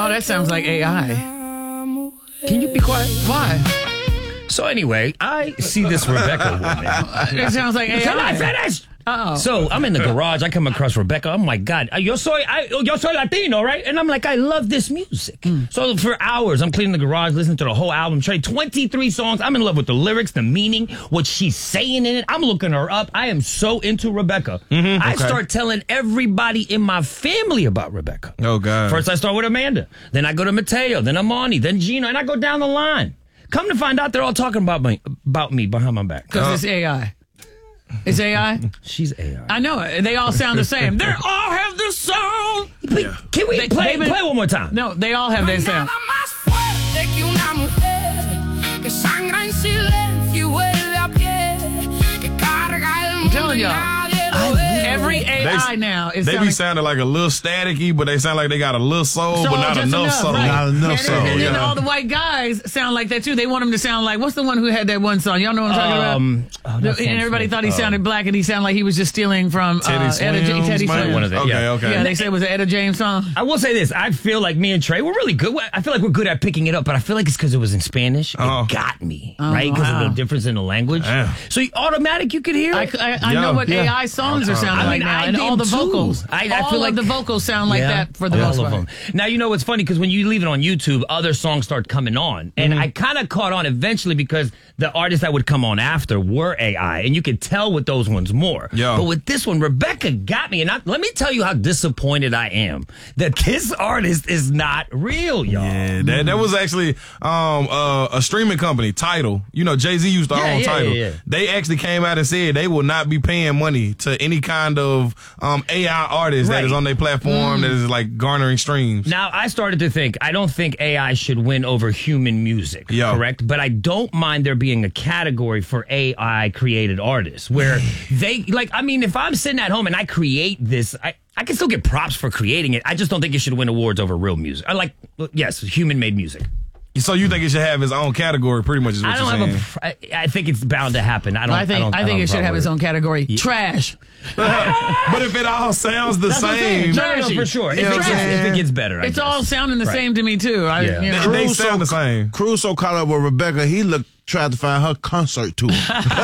Oh, that sounds like AI. Can you be quiet? Why? So anyway, I see this Rebecca woman. It sounds like AI. Can I finish? Oh. So I'm in the garage. I come across Rebecca. Oh my God, yo soy Latino, right? And I'm like, I love this music. So for hours, I'm cleaning the garage, listening to the whole album. 23 songs. I'm in love with the lyrics, the meaning, what she's saying in it. I'm looking her up. I am so into Rebecca. I start telling everybody in my family about Rebecca. Oh God. First I start with Amanda. Then I go to Mateo. Then Amani. Then Gino. And I go down the line. Come to find out, they're all talking about me behind my back. Because it's AI. It's AI? She's AI. I know it. They all sound the same. They all have the sound. Can we play one more time? No, they all have their sound. I'm telling y'all. Every AI now is They be sounding like a little staticky, but they sound like they got a little soul, but not just enough soul. right. Not enough soul. And then yeah. all the white guys sound like that too. They want them to sound like, what's the one who had that one song? Y'all know what I'm talking about? And everybody thought he sounded black, and he sounded like he was just stealing from Teddy Swims, Teddy maybe? Swims. One of them, Okay. Yeah, they said it was an Etta James song. I will say this. I feel like me and Trey, we're really good. I feel like we're good at picking it up, but I feel like it's because it was in Spanish. It got me, right? Because of the difference in the language. Yeah. So automatic, you could hear it. I know what AI songs are sounding like now, and all the vocals. I feel like the vocals sound like that for the most all of part. them. Now, you know what's funny? Because when you leave it on YouTube, other songs start coming on. And I kind of caught on eventually because the artists that would come on after were AI. And you could tell with those ones more. Yeah. But with this one, Rebecca got me. And let me tell you how disappointed I am that this artist is not real, y'all. Yeah, that was actually a streaming company, Tidal. You know, Jay-Z used to own Tidal. Yeah. They actually came out and said they will not be paying money to any kind of AI artist that is on their platform that is like garnering streams. Now, I started to think, I don't think AI should win over human music, correct? But I don't mind there being a category for AI created artists where they, like, I mean, if I'm sitting at home and I create this, I can still get props for creating it. I just don't think it should win awards over real music. I like, yes, human-made music. So you think it should have its own category, pretty much is what you're saying? I think it's bound to happen. I think it should have its own category. Trash. But if it all sounds the same. No, for sure. If it gets better, it's all sounding the same to me, too. They sound the same. Crusoe caught up with Rebecca. He tried to find her concert tour.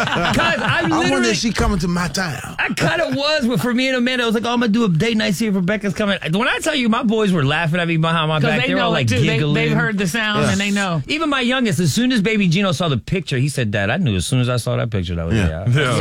I wonder if she coming to my town. I kind of was, but for me and Amanda, I was like, oh, I'm going to do a date night, see if Rebecca's coming. When I tell you, my boys were laughing at me behind my back. They were all like giggling. They've heard the sound and they know. Even my youngest, as soon as baby Gino saw the picture, he said, Dad, I knew as soon as I saw that picture that was AI.